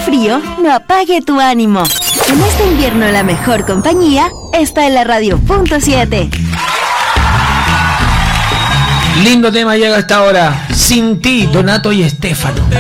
frío no apague tu ánimo. En este invierno la mejor compañía está en la radio.7. Lindo tema llega hasta ahora. Sin ti, Donato y Estefano.